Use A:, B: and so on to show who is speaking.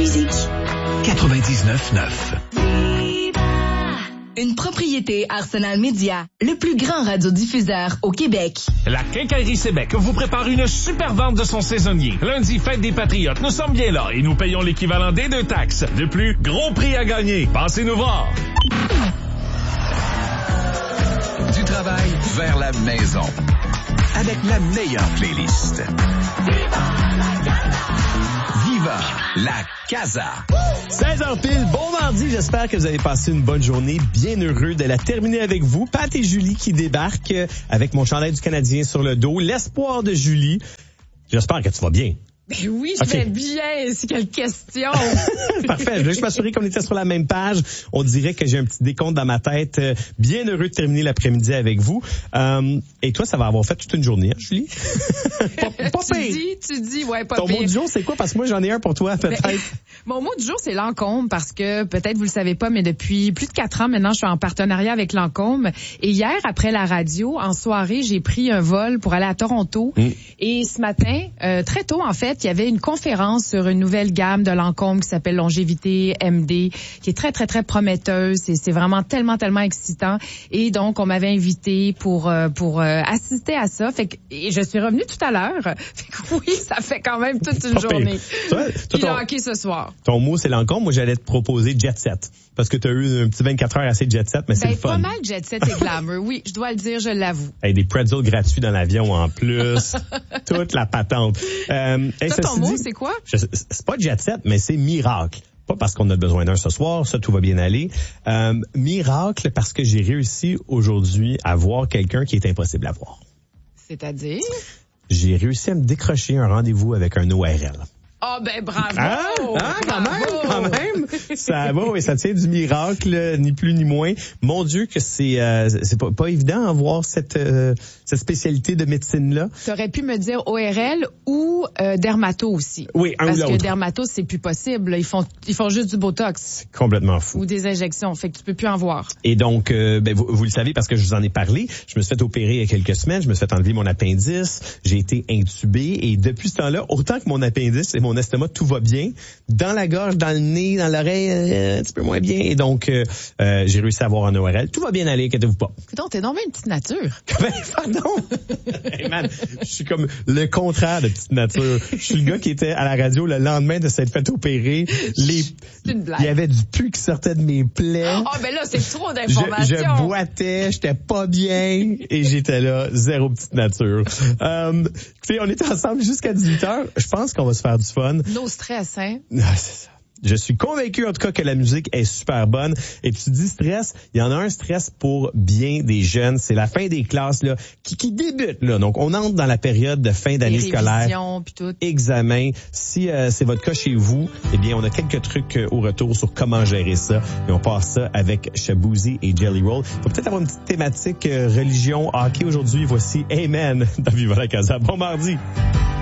A: musique.
B: 99.9.
C: Une propriété Arsenal Média, le plus grand radiodiffuseur au Québec.
D: La Quincaillerie Sébec vous prépare une super vente de son saisonnier. Lundi, fête des Patriotes. Nous sommes bien là et nous payons l'équivalent des 2 taxes. De plus, gros prix à gagner. Passez nous voir.
B: Du travail vers la maison. Avec la meilleure playlist. Viva la Casa.
E: 16h pile, bon mardi, j'espère que vous avez passé une bonne journée, bien heureux de la terminer avec vous. Pat et Julie qui débarquent avec mon chandail du Canadien sur le dos, l'espoir de Julie. J'espère que tu vas bien.
F: Ben oui, je vais bien. C'est quelle question.
E: Parfait. Je veux juste m'assurer qu'on était sur la même page. On dirait que j'ai un petit décompte dans ma tête. Bien heureux de terminer l'après-midi avec vous. Et toi, ça va avoir fait toute une journée, hein, Julie? pas
F: Tu dis, ouais, pas
E: Ton
F: pire.
E: mot du jour, c'est quoi? Parce que moi, j'en ai un pour toi, peut-être.
F: Mon mot du jour, c'est Lancôme, parce que peut-être vous le savez pas, mais depuis plus de 4 ans maintenant, je suis en partenariat avec Lancôme. Et hier, après la radio, en soirée, j'ai pris un vol pour aller à Toronto. Et ce matin, très tôt, en fait, il y avait une conférence sur une nouvelle gamme de Lancôme qui s'appelle Longévité MD, qui est très, très, très prometteuse. C'est vraiment tellement, tellement excitant. Et donc, on m'avait invité pour assister à ça. Et je suis revenue tout à l'heure. Fait que oui, ça fait quand même toute une journée. Puis le hockey ce soir.
E: Ton mot, c'est Lancôme. Moi, j'allais te proposer Jet Set. Parce que tu as eu un petit 24 heures assez Jet Set, mais c'est le fun.
F: Pas mal Jet Set et glamour. Oui, je dois le dire, je l'avoue.
E: Hey, des pretzels gratuits dans l'avion en plus. Toute la patente.
F: Ton mot, c'est quoi?
E: C'est pas Jet Set, mais c'est miracle. Pas parce qu'on a besoin d'un ce soir, ça, tout va bien aller. Miracle parce que j'ai réussi aujourd'hui à voir quelqu'un qui est impossible à voir.
F: C'est-à-dire?
E: J'ai réussi à me décrocher un rendez-vous avec un ORL.
F: Oh, ben bravo!
E: Quand même! Ça va, oui, ça tient du miracle, ni plus ni moins. Mon Dieu que c'est pas évident à voir cette spécialité de médecine-là.
F: T'aurais pu me dire ORL ou dermato aussi.
E: Oui, un ou l'autre.
F: Parce que dermato, c'est plus possible. Ils font juste du Botox.
E: C'est complètement fou.
F: Ou des injections. Fait que tu peux plus en voir.
E: Et donc, vous le savez parce que je vous en ai parlé. Je me suis fait opérer il y a quelques semaines. Je me suis fait enlever mon appendice. J'ai été intubé. Et depuis ce temps-là, autant que mon appendice et mon estomac, tout va bien. Dans la gorge, dans le nez, dans l'oreille, un petit peu moins bien. Et donc, j'ai réussi à avoir un ORL. Tout va bien aller, inquiétez-vous pas.
F: Écoute, t'es donc une petite nature.
E: Pardon? Hey man, je suis comme le contraire de petite nature. Je suis le gars qui était à la radio le lendemain de s'être fait opérer.
F: C'est une blague.
E: Il y avait du pus qui sortait de mes plaies.
F: Oh, ben là, c'est trop d'informations.
E: Je boitais, j'étais pas bien et j'étais là, zéro petite nature. Écoutez, on est ensemble jusqu'à 18h. Je pense qu'on va se faire du fun.
F: No stress, hein?
E: Ah, c'est ça. Je suis convaincu, en tout cas, que la musique est super bonne. Et tu dis stress, il y en a un stress pour bien des jeunes. C'est la fin des classes, là, qui débute, là. Donc, on entre dans la période de fin d'année scolaire.
F: Puis tout.
E: Examen. Si c'est votre cas chez vous, eh bien, on a quelques trucs au retour sur comment gérer ça. Et on passe ça avec Shaboozey et Jelly Roll. Faut peut-être avoir une petite thématique religion, hockey aujourd'hui. Voici Amen dans Viva la Casa. Bon mardi!